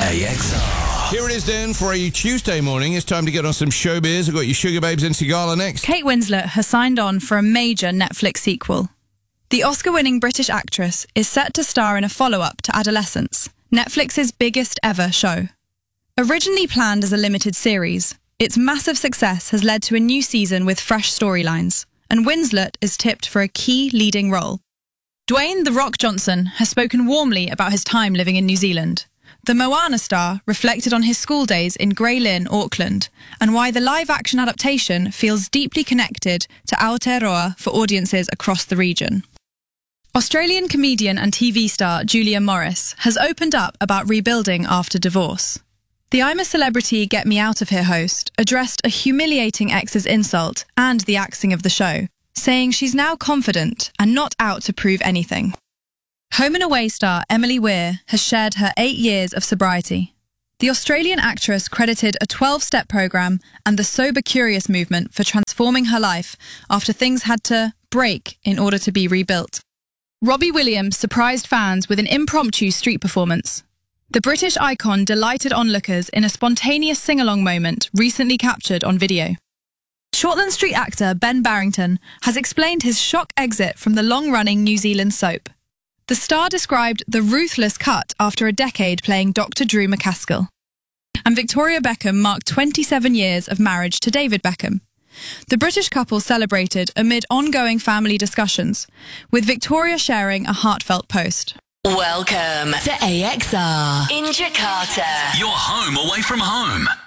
AXR. Here it is then for a Tuesday morning. It's time to get on some showbiz. I've got your Sugar Babes and Sigala next. Kate Winslet has signed on for a major Netflix sequel. The Oscar-winning British actress is set to star in a follow-up to Adolescence, Netflix's biggest ever show. Originally planned as a limited series, its massive success has led to a new season with fresh storylines, and Winslet is tipped for a key leading role. Dwayne "The Rock" Johnson has spoken warmly about his time living in New Zealand. The Moana star reflected on his school days in Grey Lynn, Auckland, and why the live-action adaptation feels deeply connected to Aotearoa for audiences across the region. Australian comedian and TV star Julia Morris has opened up about rebuilding after divorce. The I'm a Celebrity, Get Me Out of Here host addressed a humiliating ex's insult and the axing of the show, saying she's now confident and not out to prove anything. Home and Away star Emily Weir has shared her 8 years of sobriety. The Australian actress credited a 12-step program and the Sober Curious movement for transforming her life after things had to break in order to be rebuilt. Robbie Williams surprised fans with an impromptu street performance. The British icon delighted onlookers in a spontaneous sing-along moment recently captured on video. Shortland Street actor Ben Barrington has explained his shock exit from the long-running New Zealand soap. The star described the ruthless cut after a decade playing Dr. Drew McCaskill. And Victoria Beckham marked 27 years of marriage to David Beckham. The British couple celebrated amid ongoing family discussions, with Victoria sharing a heartfelt post. Welcome to AXR in Jakarta. Your home away from home.